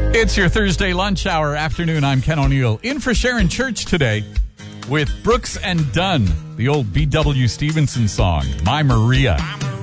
It's your Thursday lunch hour afternoon. I'm Ken O'Neill. In for Sharon Church today with Brooks and Dunn, the old B.W. Stevenson song, My Maria.